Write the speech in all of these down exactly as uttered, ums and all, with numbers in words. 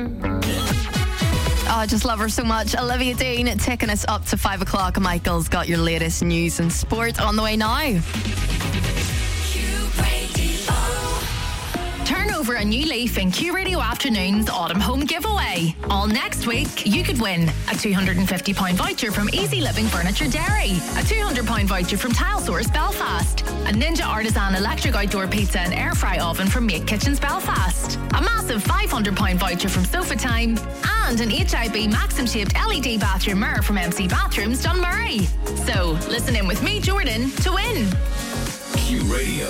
Oh, I just love her so much. Olivia Dean taking us up to five o'clock. Michael's got your latest news and sport on the way now. Turn over a new leaf in Q Radio Afternoon's Autumn Home Giveaway. All next week, you could win a two hundred fifty pounds voucher from Easy Living Furniture Derry, a two hundred pounds voucher from Tile Source Belfast, a Ninja Artisan electric outdoor pizza and air fry oven from Make Kitchens Belfast, a massive five hundred pounds voucher from Sofa Time, and an H I B Maxim shaped L E D bathroom mirror from M C Bathrooms Dunmurray. So, listen in with me, Jordan, to win. Q Radio.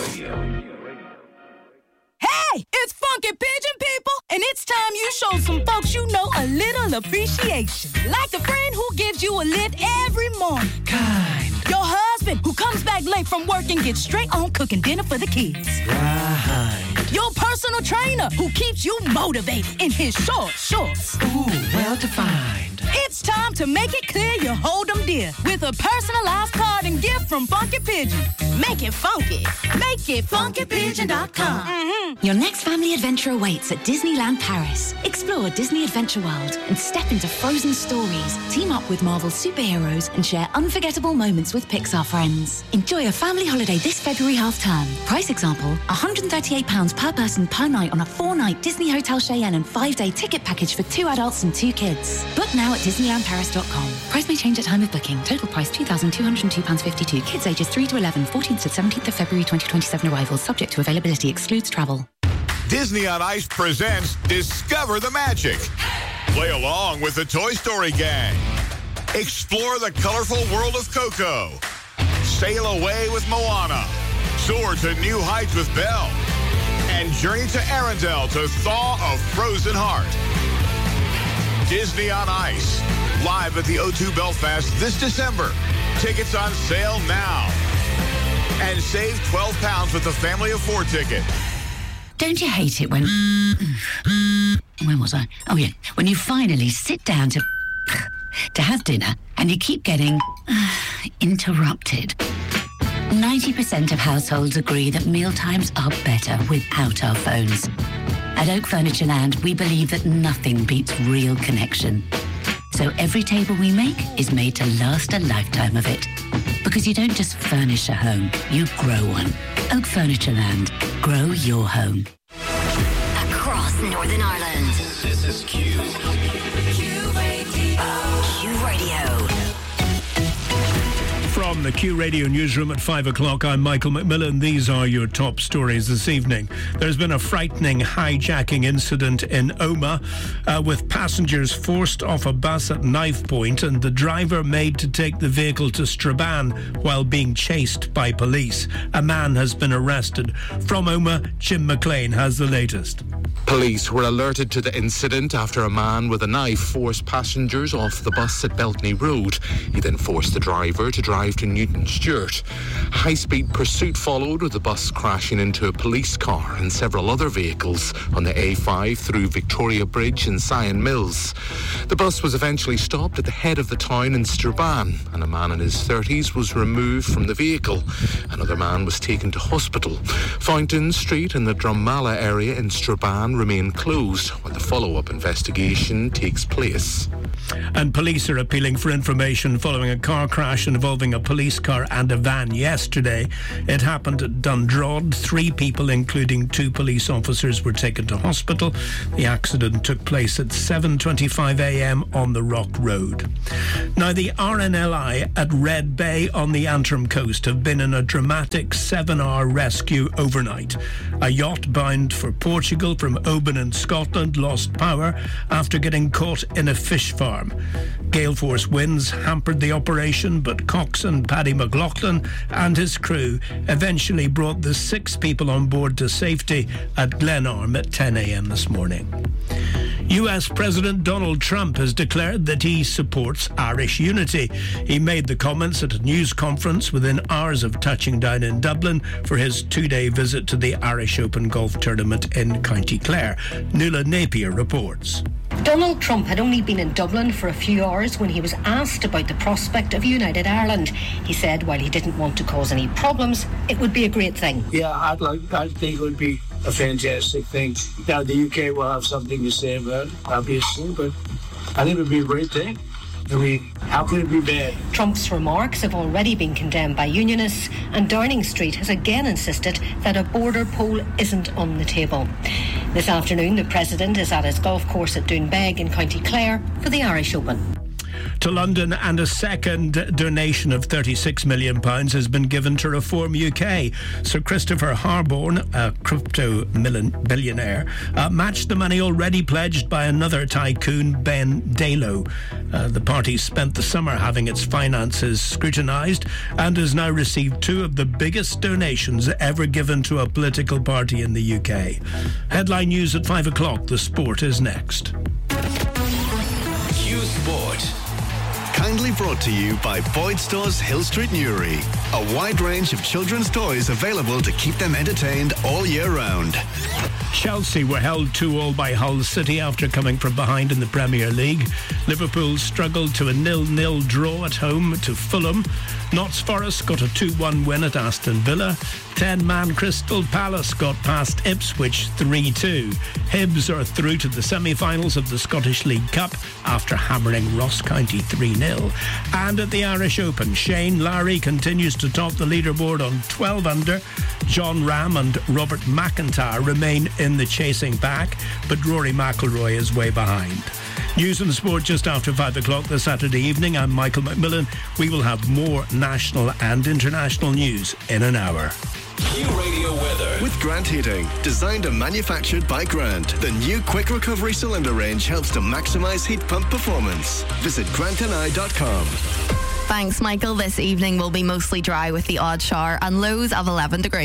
Hey, it's Funky Pigeon people, and it's time you show some folks you know a little appreciation. Like the friend who gives you a lift every morning. Kind. Your husband who comes back late from work and gets straight on cooking dinner for the kids. Right. Your personal trainer who keeps you motivated in his short shorts. Ooh, well defined. It's time to make it clear you hold them dear with a personalized card and gift from Funky Pigeon. Make it funky. Make it funky pigeon dot com. Mm-hmm. Your next family adventure awaits at Disneyland Paris. Explore Disney Adventure World and step into frozen stories. Team up with Marvel superheroes and share unforgettable moments with Pixar friends. Enjoy a family holiday this February half-term. Price example, one hundred thirty-eight pounds per person per night on a four-night Disney Hotel Cheyenne and five-day ticket package for two adults and two kids. Book now at disneyland paris dot com. Price may change at time of booking. Total price two thousand two hundred two pounds fifty-two. Kids ages three to eleven, fourteenth to seventeenth of February twenty twenty-seven arrivals. Subject to availability. Excludes travel. Disney on Ice presents Discover the Magic. Play along with the Toy Story gang. Explore the colorful world of Coco. Sail away with Moana. Soar to new heights with Belle. And journey to Arendelle to thaw a frozen heart. Disney on Ice. Live at the O two Belfast this December. Tickets on sale now. And save twelve pounds with the family of four ticket. Don't you hate it when... When was I? Oh, yeah. When you finally sit down to... to have dinner and you keep getting... interrupted. ninety percent of households agree that mealtimes are better without our phones. At Oak Furniture Land, we believe that nothing beats real connection. So every table we make is made to last a lifetime of it. Because you don't just furnish a home, you grow one. Oak Furniture Land. Grow your home. Across Northern Ireland. This is Q. Q Radio. Q Radio. From the Q Radio newsroom at five o'clock, I'm Michael McMillan. These are your top stories this evening. There's been a frightening hijacking incident in Omagh uh, with passengers forced off a bus at knife point and the driver made to take the vehicle to Strabane while being chased by police. A man has been arrested. From Omagh, Jim McLean has the latest. Police were alerted to the incident after a man with a knife forced passengers off the bus at Beltney Road. He then forced the driver to drive to Newton Stewart. High-speed pursuit followed, with the bus crashing into a police car and several other vehicles on the A five through Victoria Bridge and Sion Mills. The bus was eventually stopped at the head of the town in Strabane, and a man in his thirties was removed from the vehicle. Another man was taken to hospital. Fountain Street and the Drummala area in Strabane remain closed while the follow-up investigation takes place. And police are appealing for information following a car crash involving a police car and a van yesterday. It happened at Dundrod. Three people, including two police officers, were taken to hospital. The accident took place at seven twenty-five a.m. on the Rock Road. Now, the R N L I at Red Bay on the Antrim coast have been in a dramatic seven-hour rescue overnight. A yacht bound for Portugal from Oban in Scotland lost power after getting caught in a fish farm. Gale force winds hampered the operation, but coxswain Paddy McLaughlin and his crew eventually brought the six people on board to safety at Glenarm at ten a.m. this morning. U S President Donald Trump has declared that he supports Irish unity. He made the comments at a news conference within hours of touching down in Dublin for his two-day visit to the Irish Open Golf Tournament in County Clare. Nuala Napier reports. Donald Trump had only been in Dublin for a few hours when he was asked about the prospect of United Ireland. He said while he didn't want to cause any problems, it would be a great thing. Yeah, I'd like, I think it would be a fantastic thing. Now, the U K will have something to say about it, obviously, but I think it would be a great thing. I mean, how could it be bad? Trump's remarks have already been condemned by unionists, and Downing Street has again insisted that a border poll isn't on the table. This afternoon, the President is at his golf course at Doonbeg in County Clare for the Irish Open. To London, and a second donation of thirty-six million pounds has been given to Reform U K. Sir Christopher Harborne, a crypto billionaire, uh, matched the money already pledged by another tycoon, Ben Dalo. Uh, the party spent the summer having its finances scrutinised and has now received two of the biggest donations ever given to a political party in the U K. Headline news at five o'clock. The sport is next. Q Sport. Kindly brought to you by Boyd Stores Hill Street Newry. A wide range of children's toys available to keep them entertained all year round. Chelsea were held two all by Hull City after coming from behind in the Premier League. Liverpool struggled to a nil-nil draw at home to Fulham. Notts Forest got a two one win at Aston Villa. ten-man Crystal Palace got past Ipswich three two. Hibs are through to the semi-finals of the Scottish League Cup after hammering Ross County three nil. And at the Irish Open, Shane Lowry continues to top the leaderboard on twelve under. John Ram and Robert McIntyre remain in the chasing pack, but Rory McIlroy is way behind. News and sport just after five o'clock this Saturday evening. I'm Michael McMillan. We will have more national and international news in an hour. Q Radio weather. With Grant Heating, designed and manufactured by Grant, the new quick recovery cylinder range helps to maximise heat pump performance. Visit grant n i dot com. Thanks, Michael. This evening will be mostly dry with the odd shower and lows of eleven degrees.